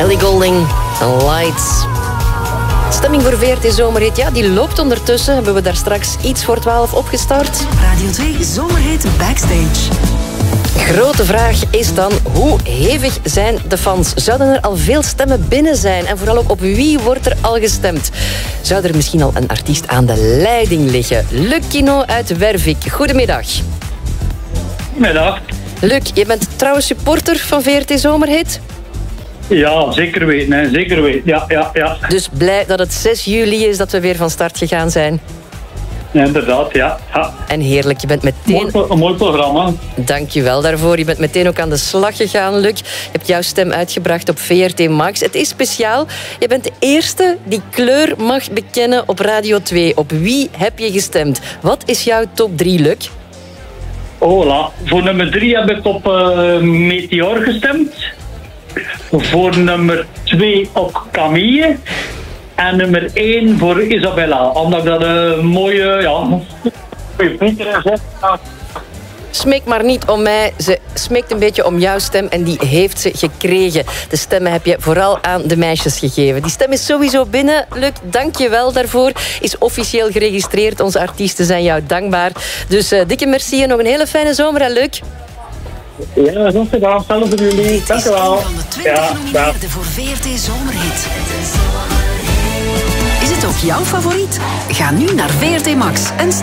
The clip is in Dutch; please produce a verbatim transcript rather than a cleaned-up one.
Ellie Goulding en Lights. Stemming voor V R T Zomerhit, ja, die loopt ondertussen. Hebben we daar straks iets voor twaalf opgestart. Radio twee Zomerhit Backstage. Grote vraag is dan, hoe hevig zijn de fans? Zouden er al veel stemmen binnen zijn? En vooral ook, op wie wordt er al gestemd? Zou er misschien al een artiest aan de leiding liggen? Luc Kino uit Wervik, goedemiddag. Goedemiddag. Luc, je bent trouwe supporter van V R T Zomerhit? Ja, zeker weten. Hè. Zeker weten. Ja, ja, ja. Dus blij dat het zes juli is dat we weer van start gegaan zijn. Ja, inderdaad, ja. ja. En heerlijk, je bent meteen... Mooi, een mooi programma. Dank je wel daarvoor. Je bent meteen ook aan de slag gegaan, Luc. Je hebt jouw stem uitgebracht op V R T Max. Het is speciaal. Je bent de eerste die kleur mag bekennen op Radio twee. Op wie heb je gestemd? Wat is jouw top drie, Luc? Hola. Voor nummer drie heb ik op uh, Meteor gestemd. Voor nummer twee op Camille. En nummer één voor Isabella. Omdat ik dat een mooie, ja, mooie Pieter is. Smeek maar niet om mij. Ze smeekt een beetje om jouw stem en die heeft ze gekregen. De stemmen heb je vooral aan de meisjes gegeven. Die stem is sowieso binnen. Luc, dank je wel daarvoor. Is officieel geregistreerd. Onze artiesten zijn jou dankbaar. Dus uh, dikke merci en nog een hele fijne zomer, hè, Luc. Ja, dat is gedaan. Hetzelfde voor jullie. Dank je wel. Van de twintig Ja, genomineerden voor V R T Zomerhit. Is het ook jouw favoriet? Ga nu naar V R T Max en